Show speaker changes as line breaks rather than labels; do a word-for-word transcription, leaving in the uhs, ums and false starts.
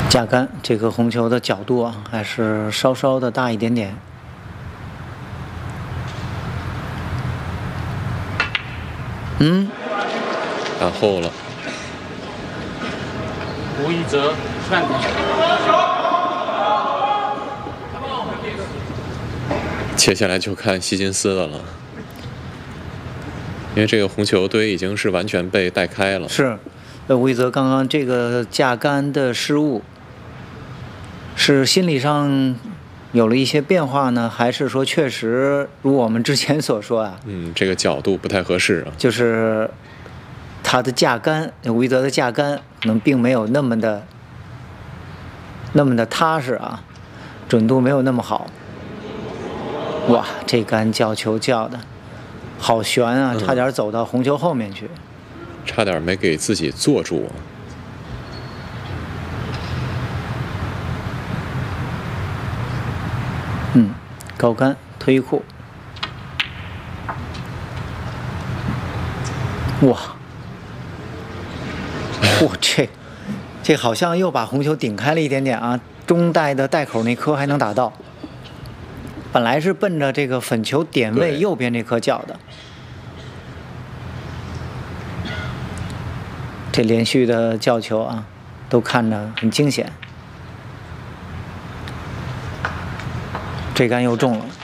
架杆这颗红球的角度啊，还是稍稍的大一点点。嗯，
打后了。
吴一哲劝他。
接下来就看希金斯的了，因为这个红球堆已经是完全被带开了。
是，呃，吴一泽刚刚这个架杆的失误，是心理上有了一些变化呢，还是说确实如我们之前所说啊？
嗯，这个角度不太合适啊。
就是他的架杆，吴一泽的架杆可能并没有那么的那么的踏实啊，准度没有那么好。哇，这杆叫球叫的好悬啊，差点走到红球后面去，
嗯、差点没给自己坐住。
嗯，高杆推库，哇，哇，这这好像又把红球顶开了一点点啊，中带的带口那颗还能打到。本来是奔着这个粉球点位右边这颗叫的，这连续的叫球啊，都看着很惊险。这杆又中了。